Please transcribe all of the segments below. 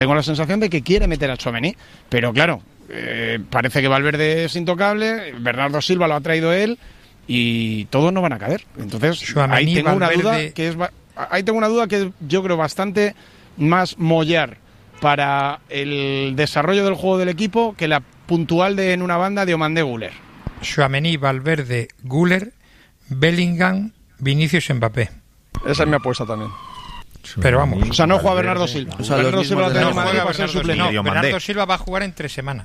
Tengo la sensación de que quiere meter a Tchouaméni, pero claro, parece que Valverde es intocable, Bernardo Silva lo ha traído él y todos no van a caber. Entonces, Tchouaméni, ahí tengo Valverde... una duda que es yo creo bastante más mollar para el desarrollo del juego del equipo que la puntual de en una banda de Omandé Güler. Tchouaméni, Valverde, Güler, Bellingham, Vinicius, Mbappé. Esa es mi apuesta también. Pero vamos. O sea, no juega Bernardo Silva. O sea, Bernardo Silva no no juega va a ser suplente. No, Bernardo Silva va a jugar entre semana.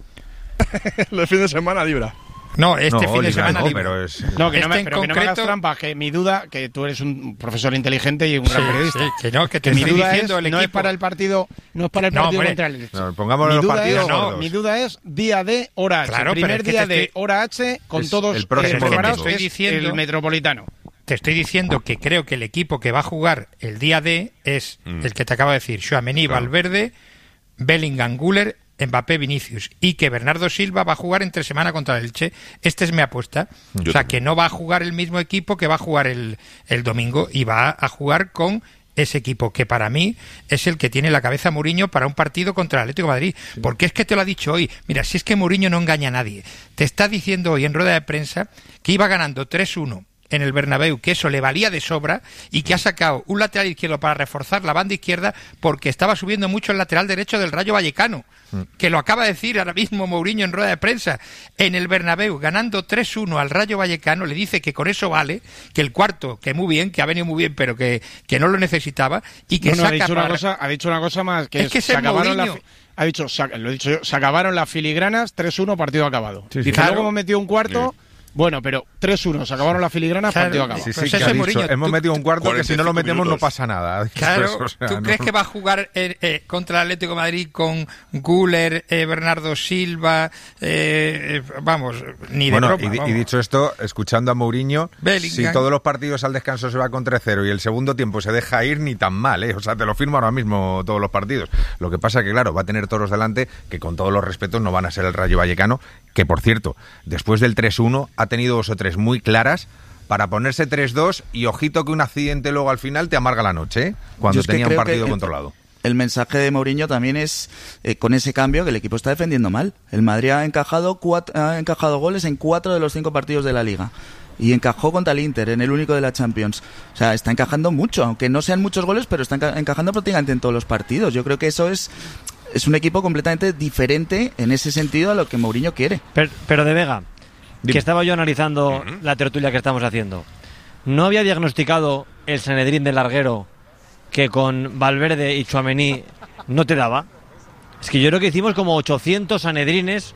El fin de semana libra. No, fin de semana libre. Pero es... No, que no me concreto... hagas trampa, que mi duda, que tú eres un profesor inteligente y un gran periodista. Sí, que te mi estoy duda diciendo es, el no equipo. es para el partido, contra el Elche. No, pongámoslo en los partidos. Mi duda es día D, hora H. Claro, Primer día de hora H con es todos el próximo preparados, domingo. es el Metropolitano. Te estoy diciendo que creo que el equipo que va a jugar el día D es el que te acabo de decir, Tchouaméni, Valverde, Bellingham, Güler, Mbappé, Vinicius, y que Bernardo Silva va a jugar entre semana contra el Elche. Esta es mi apuesta. O sea, que no va a jugar el mismo equipo que va a jugar el domingo, y va a jugar con ese equipo que para mí es el que tiene la cabeza Mourinho para un partido contra el Atlético de Madrid. Sí. Porque es que te lo ha dicho hoy. Mira, si es que Mourinho no engaña a nadie. Te está diciendo hoy en rueda de prensa que iba ganando 3-1 en el Bernabéu, que eso le valía de sobra, y que ha sacado un lateral izquierdo para reforzar la banda izquierda porque estaba subiendo mucho el lateral derecho del Rayo Vallecano, que lo acaba de decir ahora mismo Mourinho en rueda de prensa. En el Bernabéu, ganando 3-1 al Rayo Vallecano, le dice que con eso vale, que el cuarto, que muy bien, que ha venido muy bien, pero que no lo necesitaba, y que saca ha dicho una cosa más, que se acabaron se acabaron las filigranas, 3-1, partido acabado. Sí, sí. Claro. Luego hemos metido un cuarto... Bueno, pero 3-1, se acabaron las filigranas, partido acabado. Sí, que ha dicho, hemos metido un cuarto que si no lo metemos no pasa nada. Claro, pues, o sea, ¿tú crees que va a jugar contra el Atlético de Madrid con Güler, Bernardo Silva? Vamos, ni de broma. Y dicho esto, escuchando a Mourinho, Bellingham. Si todos los partidos al descanso se va con 3-0 y el segundo tiempo se deja ir, ni tan mal, ¿eh? O sea, te lo firmo ahora mismo todos los partidos. Lo que pasa que, claro, va a tener toros delante que con todos los respetos no van a ser el Rayo Vallecano, que, por cierto, después del 3-1 ha tenido 2 o 3 muy claras para ponerse 3-2 y ojito que un accidente luego al final te amarga la noche, ¿eh? Cuando tenía un partido controlado. El mensaje de Mourinho también es con ese cambio que el equipo está defendiendo mal. El Madrid ha encajado goles en 4 de los 5 partidos de la Liga. Y encajó contra el Inter en el único de la Champions. O sea, está encajando mucho, aunque no sean muchos goles, pero está encajando prácticamente en todos los partidos. Yo creo que eso es un equipo completamente diferente en ese sentido a lo que Mourinho quiere. Pero de Vega, que estaba yo analizando la tertulia que estamos haciendo, ¿no había diagnosticado el Sanedrín del larguero que con Valverde y Tchouaméni no te daba? Es que yo creo que hicimos como 800 Sanedrines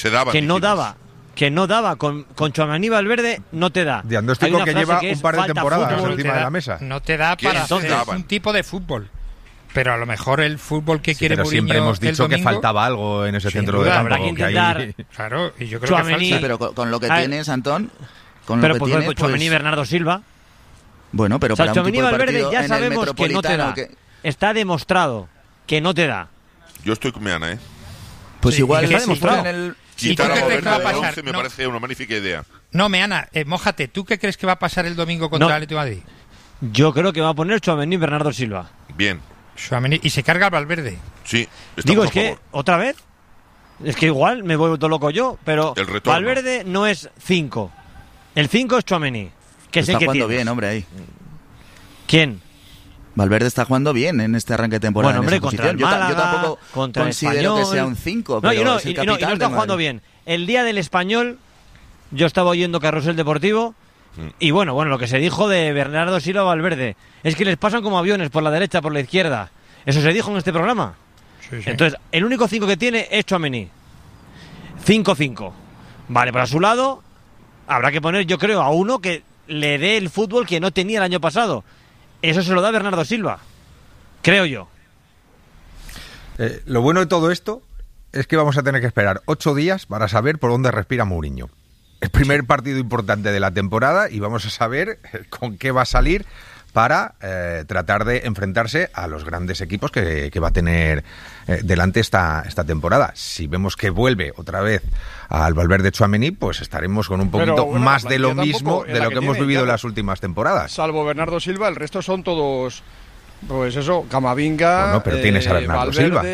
que no daba con Tchouaméni y Valverde, no te da. Diagnóstico que lleva un par de temporadas encima de la mesa. No te da para hacer un tipo de fútbol. Pero a lo mejor el fútbol que quiere Mourinho siempre hemos dicho domingo, que faltaba algo en ese centro de campo. Habrá que intentar. Claro, y yo creo Tchouaméni, que pero con lo que tienes, Antón. Pero pues Tchouaméni y Bernardo Silva. Bueno, pero para Tchouaméni y un tipo de Valverde partido ya sabemos que no te da. Está demostrado que no te da. Yo estoy con Meana, ¿eh? Pues igual está demostrado. Quitar a Valverde del 11 me parece una magnífica idea. No, Meana, mójate. ¿Tú qué crees que va a pasar el domingo contra el Atlético de Madrid? Yo creo que va a poner Tchouaméni y Bernardo Silva. Bien. Y se carga al Valverde. Sí, digo, es que, ¿otra vez? Es que igual me voy todo loco yo, pero Valverde no es 5. El 5 es Tchouaméni. Que está jugando bien, hombre, ahí. ¿Quién? Valverde está jugando bien en este arranque de temporada. Bueno, hombre, contra el Málaga, yo tampoco contra considero el que sea un 5. No, y no está jugando bien. El día del Español, yo estaba oyendo Carrusel Deportivo. Y bueno, lo que se dijo de Bernardo Silva Valverde es que les pasan como aviones por la derecha, por la izquierda. Eso se dijo en este programa. Sí. Entonces, el único 5 que tiene es Tchouaméni. 5-5. Vale, pero a su lado habrá que poner, yo creo, a uno que le dé el fútbol que no tenía el año pasado. Eso se lo da Bernardo Silva. Creo yo. Lo bueno de todo esto es que vamos a tener que esperar 8 días para saber por dónde respira Mourinho. El primer partido importante de la temporada y vamos a saber con qué va a salir para tratar de enfrentarse a los grandes equipos que va a tener delante esta temporada. Si vemos que vuelve otra vez al Valverde Tchouaméni, pues estaremos con un poquito más de lo mismo de lo que hemos vivido en las últimas temporadas. Salvo Bernardo Silva, el resto son todos Pues eso, Camavinga. Bueno, pero tienes a Bernardo Valverde, Silva.